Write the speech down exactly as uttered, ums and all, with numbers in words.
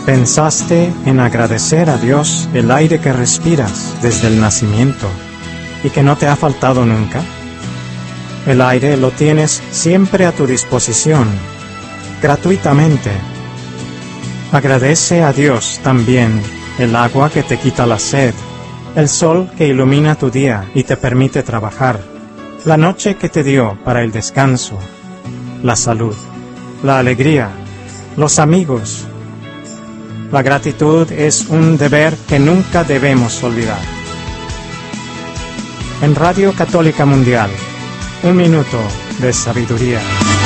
¿Pensaste en agradecer a Dios el aire que respiras desde el nacimiento y que no te ha faltado nunca? El aire lo tienes siempre a tu disposición, gratuitamente. Agradece a Dios también el agua que te quita la sed, el sol que ilumina tu día y te permite trabajar, la noche que te dio para el descanso, la salud, la alegría, los amigos. La gratitud es un deber que nunca debemos olvidar. En Radio Católica Mundial, un minuto de sabiduría.